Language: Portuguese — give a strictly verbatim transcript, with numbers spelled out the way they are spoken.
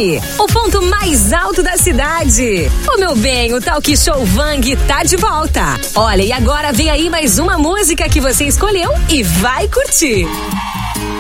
Vang, o ponto mais alto da cidade. Ô meu bem, o Talk Show Vang tá de volta. Olha, e agora vem aí mais uma música que você escolheu e vai curtir.